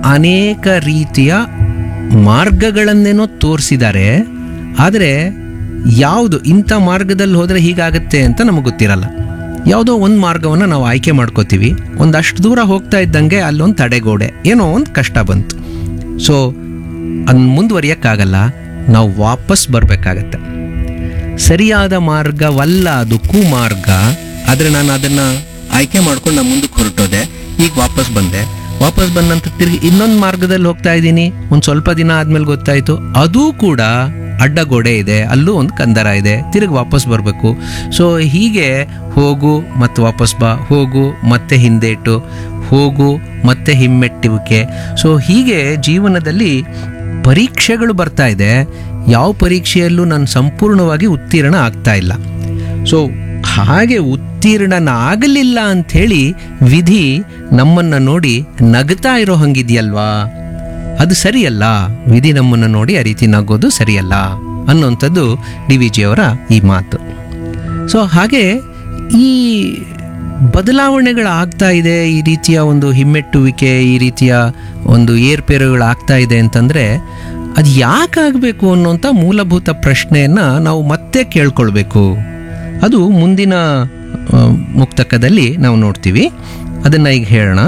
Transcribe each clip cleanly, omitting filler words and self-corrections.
ಅನೇಕ ರೀತಿಯ ಮಾರ್ಗಗಳನ್ನೇನೋ ತೋರಿಸಿದ್ದಾರೆ. ಆದರೆ ಯಾವುದು ಇಂಥ ಮಾರ್ಗದಲ್ಲಿ ಹೋದರೆ ಹೀಗಾಗತ್ತೆ ಅಂತ ನಮಗೆ ಗೊತ್ತಿರಲ್ಲ. ಯಾವುದೋ ಒಂದು ಮಾರ್ಗವನ್ನು ನಾವು ಆಯ್ಕೆ ಮಾಡ್ಕೋತೀವಿ. ಒಂದಷ್ಟು ದೂರ ಹೋಗ್ತಾ ಇದ್ದಂಗೆ ಅಲ್ಲೊಂದು ತಡೆಗೋಡೆ, ಏನೋ ಒಂದು ಕಷ್ಟ ಬಂತು. ಸೊ ಅದನ್ನು ಮುಂದುವರಿಯೋಕ್ಕಾಗಲ್ಲ, ನಾವು ವಾಪಸ್ ಬರಬೇಕಾಗತ್ತೆ. ಸರಿಯಾದ ಮಾರ್ಗವಲ್ಲ ಅದು ಕುಮಾರ್ಗ. ಆದರೆ ನಾನು ಅದನ್ನು ಆಯ್ಕೆ ಮಾಡ್ಕೊಂಡು ನಾನು ಮುಂದಕ್ಕೆ ಹೊರಟೋದೆ. ಈಗ ವಾಪಸ್ ಬಂದಂತ ತಿರುಗಿ ಇನ್ನೊಂದು ಮಾರ್ಗದಲ್ಲಿ ಹೋಗ್ತಾ ಇದ್ದೀನಿ. ಒಂದು ಸ್ವಲ್ಪ ದಿನ ಆದಮೇಲೆ ಗೊತ್ತಾಯಿತು ಅದೂ ಕೂಡ ಅಡ್ಡಗೋಡೆ ಇದೆ, ಅಲ್ಲೂ ಒಂದು ಕಂದರ ಇದೆ, ತಿರುಗಿ ವಾಪಸ್ ಬರಬೇಕು. ಸೊ ಹೀಗೆ ಹೋಗು ಮತ್ತು ವಾಪಸ್ ಬಾ, ಹೋಗು ಮತ್ತೆ ಹಿಂದೇಟು, ಹೋಗು ಮತ್ತೆ ಹಿಮ್ಮೆಟ್ಟುವಿಕೆ. ಸೊ ಹೀಗೆ ಜೀವನದಲ್ಲಿ ಪರೀಕ್ಷೆಗಳು ಬರ್ತಾ ಇದೆ. ಯಾವ ಪರೀಕ್ಷೆಯಲ್ಲೂ ನಾನು ಸಂಪೂರ್ಣವಾಗಿ ಉತ್ತೀರ್ಣ ಆಗ್ತಾ ಇಲ್ಲ. ಸೊ ಹಾಗೆ ಉತ್ತೀರ್ಣನಾಗಲಿಲ್ಲ ಅಂಥೇಳಿ ವಿಧಿ ನಮ್ಮನ್ನು ನೋಡಿ ನಗ್ತಾ ಇರೋ ಹಂಗಿದೆಯಲ್ವಾ, ಅದು ಸರಿಯಲ್ಲ. ವಿಧಿ ನಮ್ಮನ್ನು ನೋಡಿ ಆ ರೀತಿ ನಗೋದು ಸರಿಯಲ್ಲ ಅನ್ನೋಂಥದ್ದು ಡಿ ವಿ ಜಿಯವರ ಈ ಮಾತು. ಸೊ ಹಾಗೆ ಈ ಬದಲಾವಣೆಗಳಾಗ್ತಾ ಇದೆ, ಈ ರೀತಿಯ ಒಂದು ಹಿಮ್ಮೆಟ್ಟುವಿಕೆ, ಈ ರೀತಿಯ ಒಂದು ಏರ್ಪೇರುಗಳಾಗ್ತಾ ಇದೆ ಅಂತಂದರೆ ಅದು ಯಾಕಾಗಬೇಕು ಅನ್ನೋಂಥ ಮೂಲಭೂತ ಪ್ರಶ್ನೆಯನ್ನು ನಾವು ಮತ್ತೆ ಕೇಳ್ಕೊಳ್ಬೇಕು. ಅದು ಮುಂದಿನ ಮುಕ್ತಕದಲ್ಲಿ ನಾವು ನೋಡ್ತೀವಿ. ಅದನ್ನು ಈಗ ಹೇಳೋಣ.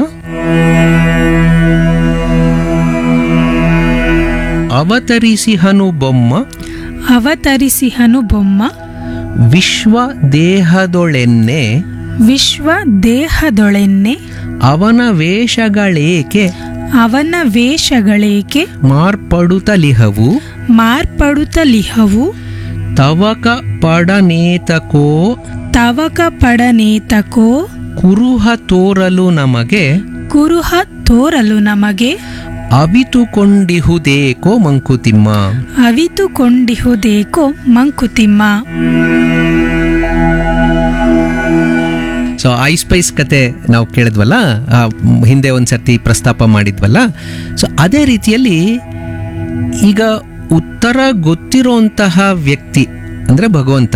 ಅವತರಿಸಿಹನು ಬೊಮ್ಮ ವಿಶ್ವ ದೇಹದೊಳೆನ್ನೆ ಅವನ ವೇಷಗಳೇಕೆ ಮಾರ್ಪಡುತ್ತಲಿಹವು ತವಕ ಪಡನೇತಕೋ ಕುರುಹ ತೋರಲು ನಮಗೆ ಅವಿತುಕೊಂಡಿಹುದೇಕೋ ಮಂಕುತಿಮ್ಮ. ಸೊ ಐ ಸ್ಪೈಸ್ ಕತೆ ನಾವು ಕೇಳಿದ್ವಲ್ಲ, ಹಿಂದೆ ಒಂದ್ಸರ್ತಿ ಪ್ರಸ್ತಾಪ ಮಾಡಿದ್ವಲ್ಲ. ಸೊ ಅದೇ ರೀತಿಯಲ್ಲಿ ಈಗ ಉತ್ತರ ಗೊತ್ತಿರೋಂತಹ ವ್ಯಕ್ತಿ ಅಂದರೆ ಭಗವಂತ,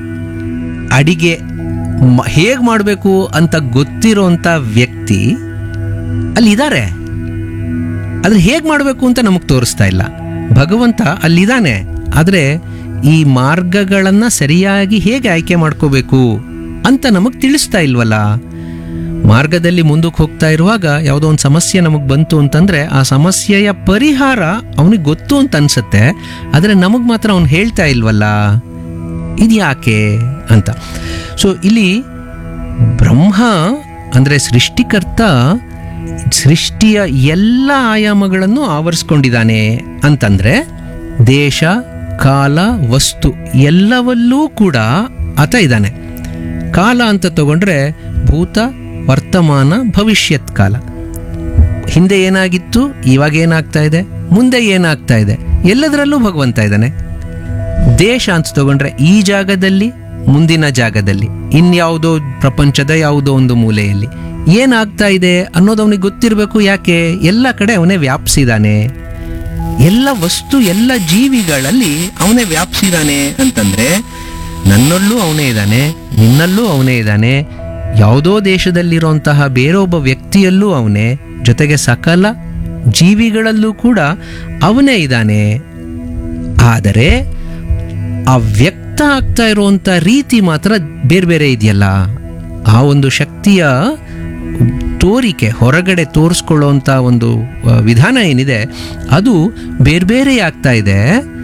ಅಡಿಗೆ ಹೇಗೆ ಮಾಡಬೇಕು ಅಂತ ಗೊತ್ತಿರೋಂಥ ವ್ಯಕ್ತಿ ಅಲ್ಲಿದ್ದಾರೆ. ಆದರೆ ಹೇಗೆ ಮಾಡಬೇಕು ಅಂತ ನಮಗೆ ತೋರಿಸ್ತಾ ಇಲ್ಲ. ಭಗವಂತ ಅಲ್ಲಿದ್ದಾನೆ, ಆದರೆ ಈ ಮಾರ್ಗಗಳನ್ನು ಸರಿಯಾಗಿ ಹೇಗೆ ಆಯ್ಕೆ ಮಾಡ್ಕೋಬೇಕು ಅಂತ ನಮಗೆ ತಿಳಿಸ್ತಾ ಇಲ್ವಲ್ಲ. ಮಾರ್ಗದಲ್ಲಿ ಮುಂದಕ್ಕೆ ಹೋಗ್ತಾ ಇರುವಾಗ ಯಾವುದೋ ಒಂದು ಸಮಸ್ಯೆ ನಮಗೆ ಬಂತು ಅಂತಂದರೆ ಆ ಸಮಸ್ಯೆಯ ಪರಿಹಾರ ಅವನಿಗೆ ಗೊತ್ತು ಅಂತ ಅನ್ಸುತ್ತೆ, ಆದರೆ ನಮಗೆ ಮಾತ್ರ ಅವನು ಹೇಳ್ತಾ ಇಲ್ವಲ್ಲ. ಇದು ಯಾಕೆ ಅಂತ. ಸೊ ಇಲ್ಲಿ ಬ್ರಹ್ಮ ಅಂದರೆ ಸೃಷ್ಟಿಕರ್ತ ಸೃಷ್ಟಿಯ ಎಲ್ಲ ಆಯಾಮಗಳನ್ನು ಆವರಿಸ್ಕೊಂಡಿದ್ದಾನೆ ಅಂತಂದರೆ ದೇಶ, ಕಾಲ, ವಸ್ತು ಎಲ್ಲವಲ್ಲೂ ಕೂಡ ಆತ ಇದ್ದಾನೆ. ಕಾಲ ಅಂತ ತಗೊಂಡ್ರೆ ಭೂತ, ವರ್ತಮಾನ, ಭವಿಷ್ಯತ್ ಕಾಲ. ಹಿಂದೆ ಏನಾಗಿತ್ತು, ಇವಾಗ ಏನಾಗ್ತಾ ಇದೆ, ಮುಂದೆ ಏನಾಗ್ತಾ ಇದೆ, ಎಲ್ಲದರಲ್ಲೂ ಭಗವಂತ ಇದ್ದಾನೆ. ದೇಶ ಅಂತ ತಗೊಂಡ್ರೆ ಈ ಜಾಗದಲ್ಲಿ, ಮುಂದಿನ ಜಾಗದಲ್ಲಿ, ಇನ್ಯಾವುದೋ ಪ್ರಪಂಚದ ಯಾವುದೋ ಒಂದು ಮೂಲೆಯಲ್ಲಿ ಏನಾಗ್ತಾ ಇದೆ ಅನ್ನೋದು ಅವನಿಗೆ ಗೊತ್ತಿರಬೇಕು. ಯಾಕೆ? ಎಲ್ಲ ಕಡೆ ಅವನೇ ವ್ಯಾಪಿಸಿದಾನೆ. ಎಲ್ಲ ವಸ್ತು, ಎಲ್ಲ ಜೀವಿಗಳಲ್ಲಿ ಅವನೇ ವ್ಯಾಪಿಸಿದಾನೆ ಅಂತಂದ್ರೆ ನನ್ನಲ್ಲೂ ಅವನೇ ಇದ್ದಾನೆ, ನಿನ್ನಲ್ಲೂ ಅವನೇ ಇದ್ದಾನೆ, ಯಾವುದೋ ದೇಶದಲ್ಲಿರುವಂತಹ ಬೇರೊಬ್ಬ ವ್ಯಕ್ತಿಯಲ್ಲೂ ಅವನೇ, ಜೊತೆಗೆ ಸಕಲ ಜೀವಿಗಳಲ್ಲೂ ಕೂಡ ಅವನೇ ಇದ್ದಾನೆ. ಆದರೆ ಆ ವ್ಯಕ್ತ ಆಗ್ತಾ ಇರುವಂಥ ರೀತಿ ಮಾತ್ರ ಬೇರೆ ಬೇರೆ ಇದೆಯಲ್ಲ. ಆ ಒಂದು ಶಕ್ತಿಯ ತೋರಿಕೆ, ಹೊರಗಡೆ ತೋರಿಸ್ಕೊಳ್ಳೋಂಥ ಒಂದು ವಿಧಾನ ಏನಿದೆ ಅದು ಬೇರೆ ಬೇರೆ ಆಗ್ತಾ ಇದೆ.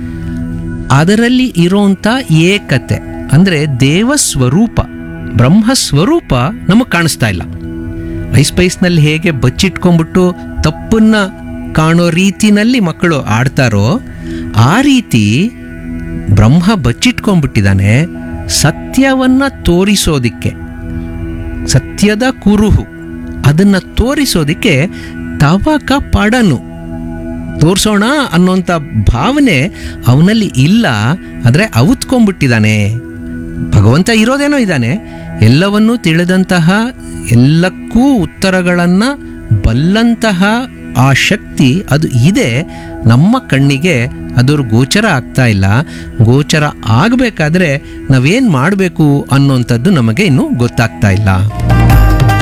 ಅದರಲ್ಲಿ ಇರೋಂಥ ಏಕತೆ ಅಂದರೆ ದೇವಸ್ವರೂಪ, ಬ್ರಹ್ಮಸ್ವರೂಪ ನಮಗೆ ಕಾಣಿಸ್ತಾ ಇಲ್ಲ. ಐಸ್ಪೈಸ್ನಲ್ಲಿ ಹೇಗೆ ಬಚ್ಚಿಟ್ಕೊಂಡ್ಬಿಟ್ಟು ತಪ್ಪನ್ನ ಕಾಣೋ ರೀತಿನಲ್ಲಿ ಮಕ್ಕಳು ಆಡ್ತಾರೋ ಆ ರೀತಿ ಬ್ರಹ್ಮ ಬಚ್ಚಿಟ್ಕೊಂಡ್ಬಿಟ್ಟಿದ್ದಾನೆ. ಸತ್ಯವನ್ನ ತೋರಿಸೋದಿಕ್ಕೆ, ಸತ್ಯದ ಕುರುಹು ಅದನ್ನು ತೋರಿಸೋದಿಕ್ಕೆ ತವಕ ಪಡನು ತೋರಿಸೋಣ ಅನ್ನೋಂಥ ಭಾವನೆ ಅವನಲ್ಲಿ ಇಲ್ಲ. ಆದರೆ ಅವತ್ಕೊಂಡ್ಬಿಟ್ಟಿದ್ದಾನೆ. ಭಗವಂತ ಇರೋದೇನೋ ಇದ್ದಾನೆ, ಎಲ್ಲವನ್ನೂ ತಿಳಿದಂತಹ, ಎಲ್ಲಕ್ಕೂ ಉತ್ತರಗಳನ್ನು ಬಲ್ಲಂತಹ ಆ ಶಕ್ತಿ ಅದು ಇದೆ. ನಮ್ಮ ಕಣ್ಣಿಗೆ ಅದರ ಗೋಚರ ಆಗ್ತಾ ಇಲ್ಲ. ಗೋಚರ ಆಗಬೇಕಾದ್ರೆ ನಾವೇನು ಮಾಡಬೇಕು ಅನ್ನೋಂಥದ್ದು ನಮಗೆ ಇನ್ನೂ ಗೊತ್ತಾಗ್ತಾ ಇಲ್ಲ.